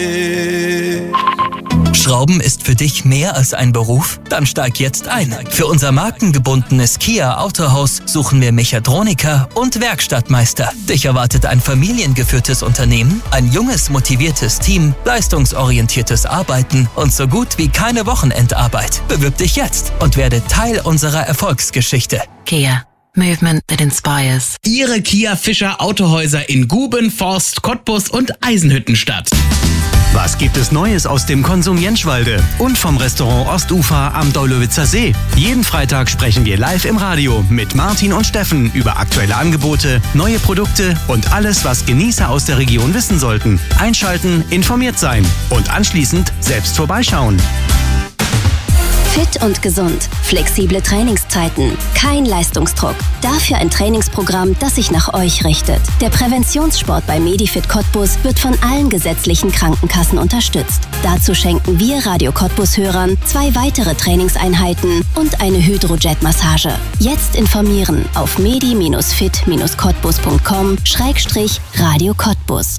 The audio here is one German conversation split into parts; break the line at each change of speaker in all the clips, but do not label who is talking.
Schrauben ist für dich mehr als ein Beruf? Dann steig jetzt ein. Für unser markengebundenes Kia Autohaus suchen wir Mechatroniker und Werkstattmeister. Dich erwartet ein familiengeführtes Unternehmen, ein junges, motiviertes Team, leistungsorientiertes Arbeiten und so gut wie keine Wochenendarbeit. Bewirb dich jetzt und werde Teil unserer Erfolgsgeschichte.
Kia. Movement that inspires.
Ihre Kia Fischer Autohäuser in Guben, Forst, Cottbus und Eisenhüttenstadt.
Was gibt es Neues aus dem Konsum Jentschwalde und vom Restaurant Ostufer am Deulowitzer See? Jeden Freitag sprechen wir live im Radio mit Martin und Steffen über aktuelle Angebote, neue Produkte und alles, was Genießer aus der Region wissen sollten. Einschalten, informiert sein und anschließend selbst vorbeischauen.
Fit und gesund, flexible Trainingszeiten, kein Leistungsdruck. Dafür ein Trainingsprogramm, das sich nach euch richtet. Der Präventionssport bei Medifit Cottbus wird von allen gesetzlichen Krankenkassen unterstützt. Dazu schenken wir Radio Cottbus-Hörern 2 weitere Trainingseinheiten und eine Hydrojet-Massage. Jetzt informieren auf medi-fit-cottbus.com/Radio Cottbus.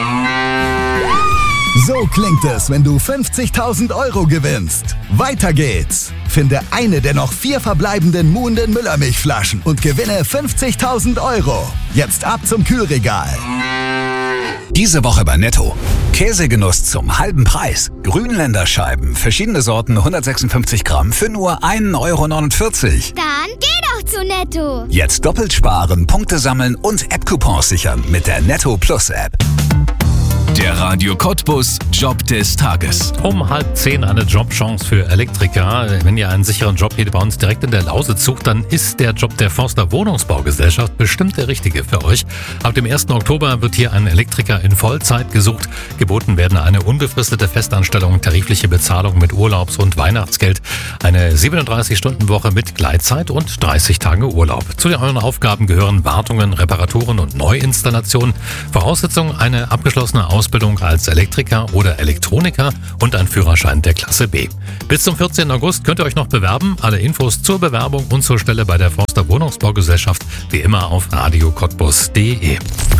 So klingt es, wenn du 50.000 Euro gewinnst. Weiter geht's. Finde eine der noch 4 verbleibenden Muhnden Müllermilchflaschen und gewinne 50.000 Euro. Jetzt ab zum Kühlregal.
Diese Woche bei Netto. Käsegenuss zum halben Preis. Grünländerscheiben, verschiedene Sorten, 156 Gramm für nur 1,49 Euro.
Dann geh doch zu Netto.
Jetzt doppelt sparen, Punkte sammeln und App-Coupons sichern mit der Netto Plus App.
Der Radio Cottbus Job des Tages.
Um 9:30 eine Jobchance für Elektriker. Wenn ihr einen sicheren Job hier bei uns direkt in der Lausitz sucht, dann ist der Job der Forster Wohnungsbaugesellschaft bestimmt der richtige für euch. Ab dem 1. Oktober wird hier ein Elektriker in Vollzeit gesucht. Geboten werden eine unbefristete Festanstellung, tarifliche Bezahlung mit Urlaubs- und Weihnachtsgeld, eine 37-Stunden-Woche mit Gleitzeit und 30 Tage Urlaub. Zu euren Aufgaben gehören Wartungen, Reparaturen und Neuinstallationen. Voraussetzung eine abgeschlossene Ausbildung als Elektriker oder Elektroniker und ein Führerschein der Klasse B. Bis zum 14. August könnt ihr euch noch bewerben. Alle Infos zur Bewerbung und zur Stelle bei der Forster Wohnungsbaugesellschaft wie immer auf radiocottbus.de.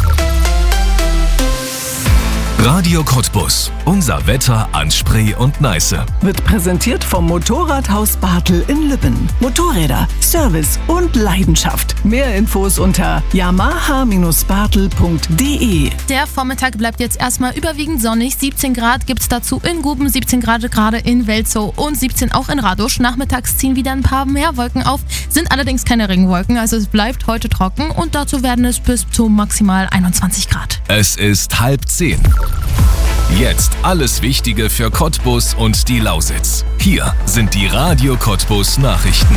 Radio Cottbus. Unser Wetter an Spree und Neiße.
Wird präsentiert vom Motorradhaus Bartel in Lübben. Motorräder, Service und Leidenschaft. Mehr Infos unter yamaha-bartel.de.
Der Vormittag bleibt jetzt erstmal überwiegend sonnig. 17 Grad gibt es dazu in Guben, 17 Grad gerade in Welzow und 17 auch in Radosch. Nachmittags ziehen wieder ein paar mehr Wolken auf, sind allerdings keine Regenwolken. Also es bleibt heute trocken und dazu werden es bis zu maximal 21 Grad.
Es ist 9:30. Jetzt alles Wichtige für Cottbus und die Lausitz. Hier sind die Radio Cottbus Nachrichten.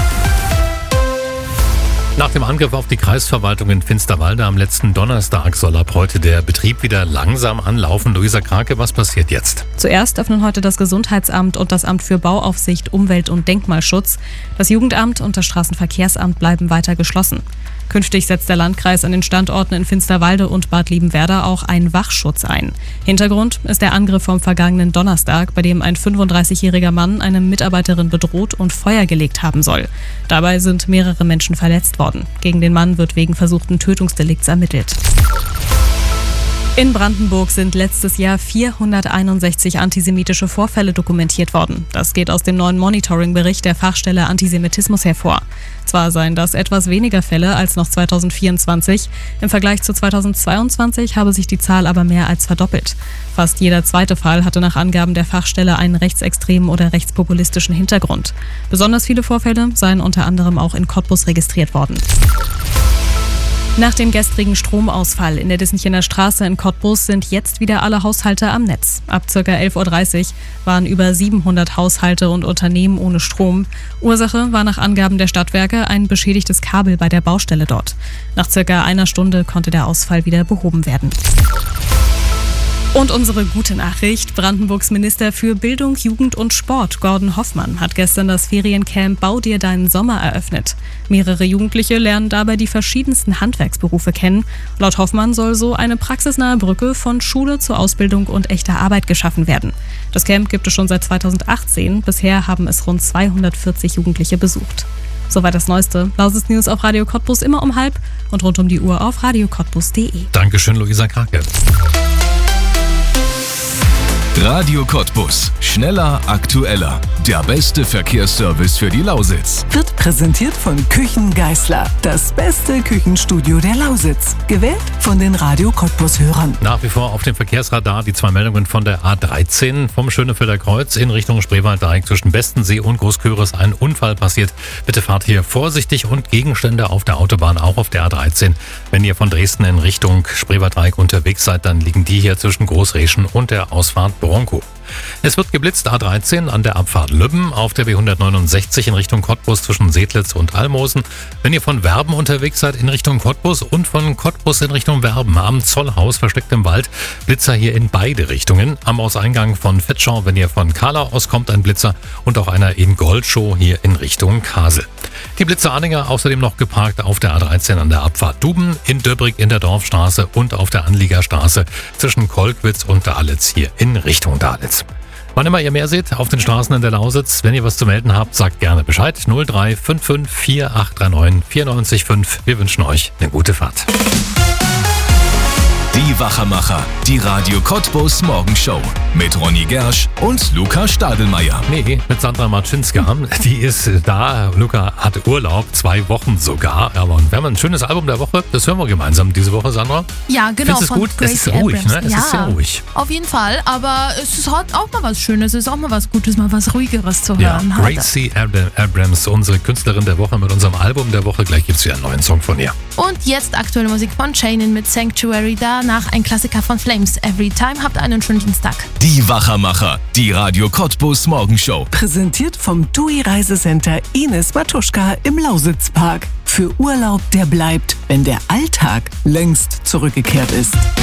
Nach dem Angriff auf die Kreisverwaltung in Finsterwalde am letzten Donnerstag soll ab heute der Betrieb wieder langsam anlaufen. Luisa Krake, was passiert jetzt?
Zuerst öffnen heute das Gesundheitsamt und das Amt für Bauaufsicht, Umwelt- und Denkmalschutz. Das Jugendamt und das Straßenverkehrsamt bleiben weiter geschlossen. Künftig setzt der Landkreis an den Standorten in Finsterwalde und Bad Liebenwerda auch einen Wachschutz ein. Hintergrund ist der Angriff vom vergangenen Donnerstag, bei dem ein 35-jähriger Mann eine Mitarbeiterin bedroht und Feuer gelegt haben soll. Dabei sind mehrere Menschen verletzt worden. Gegen den Mann wird wegen versuchten Tötungsdelikts ermittelt. In Brandenburg sind letztes Jahr 461 antisemitische Vorfälle dokumentiert worden. Das geht aus dem neuen Monitoring-Bericht der Fachstelle Antisemitismus hervor. Zwar seien das etwas weniger Fälle als noch 2024, im Vergleich zu 2022 habe sich die Zahl aber mehr als verdoppelt. Fast jeder zweite Fall hatte nach Angaben der Fachstelle einen rechtsextremen oder rechtspopulistischen Hintergrund. Besonders viele Vorfälle seien unter anderem auch in Cottbus registriert worden. Nach dem gestrigen Stromausfall in der Dissenchener Straße in Cottbus sind jetzt wieder alle Haushalte am Netz. Ab ca. 11:30 Uhr waren über 700 Haushalte und Unternehmen ohne Strom. Ursache war nach Angaben der Stadtwerke ein beschädigtes Kabel bei der Baustelle dort. Nach ca. einer Stunde konnte der Ausfall wieder behoben werden. Und unsere gute Nachricht: Brandenburgs Minister für Bildung, Jugend und Sport, Gordon Hoffmann, hat gestern das Feriencamp Bau dir deinen Sommer eröffnet. Mehrere Jugendliche lernen dabei die verschiedensten Handwerksberufe kennen. Laut Hoffmann soll so eine praxisnahe Brücke von Schule zur Ausbildung und echter Arbeit geschaffen werden. Das Camp gibt es schon seit 2018. Bisher haben es rund 240 Jugendliche besucht. Soweit das Neueste. Lausitz News auf Radio Cottbus immer um 12:30 und rund um die Uhr auf radiocottbus.de.
Dankeschön, Luisa Krake.
Radio Cottbus. Schneller, aktueller. Der beste Verkehrsservice für die Lausitz.
Wird präsentiert von Küchen Geisler. Das beste Küchenstudio der Lausitz. Gewählt von den Radio Cottbus-Hörern.
Nach wie vor auf dem Verkehrsradar die 2 Meldungen von der A13 vom Schönefelder Kreuz in Richtung Spreewalddreieck zwischen Bestensee und Großköris. Ein Unfall passiert. Bitte fahrt hier vorsichtig und Gegenstände auf der Autobahn, auch auf der A13. Wenn ihr von Dresden in Richtung Spreewalddreieck unterwegs seid, dann liegen die hier zwischen Großreschen und der Ausfahrt Bronco. Es wird geblitzt A13 an der Abfahrt Lübben, auf der B169 in Richtung Cottbus zwischen Sedlitz und Almosen. Wenn ihr von Werben unterwegs seid in Richtung Cottbus und von Cottbus in Richtung Werben am Zollhaus versteckt im Wald, Blitzer hier in beide Richtungen. Am Auseingang von Fetschau, wenn ihr von Kahlau auskommt, ein Blitzer und auch einer in Goldschow hier in Richtung Kasel. Die Blitzer-Anhänger außerdem noch geparkt auf der A13 an der Abfahrt Duben, in Döbrig in der Dorfstraße und auf der Anliegerstraße zwischen Kolkwitz und Dahletz hier in Richtung Dahletz. Wann immer ihr mehr seht auf den Straßen in der Lausitz, wenn ihr was zu melden habt, sagt gerne Bescheid. 0355 4839 94,5. Wir wünschen euch eine gute Fahrt.
Die Wachermacher, die Radio Cottbus Morgenshow mit Ronny Gersch und Luca Stadelmeier.
Nee, mit Sandra Marczynska. Die ist da. Luca hat Urlaub, 2 Wochen sogar. Aber wir haben ein schönes Album der Woche. Das hören wir gemeinsam diese Woche, Sandra.
Ja, genau.
Findest du es gut? Es ist ruhig, ne? Es ist sehr ruhig.
Auf jeden Fall. Aber es ist auch mal was Schönes. Es ist auch mal was Gutes, mal was Ruhigeres zu
ja,
hören.
Gracie Abrams, unsere Künstlerin der Woche mit unserem Album der Woche. Gleich gibt es wieder einen neuen Song von ihr.
Und jetzt aktuelle Musik von Chainin mit Sanctuary. Danach ein Klassiker von Flames. Every Time. Habt einen schönen Dienstag.
Die Wachermacher, die Radio Cottbus Morgenshow.
Präsentiert vom TUI Reisecenter Ines Matuschka im Lausitzpark. Für Urlaub, der bleibt, wenn der Alltag längst zurückgekehrt ist.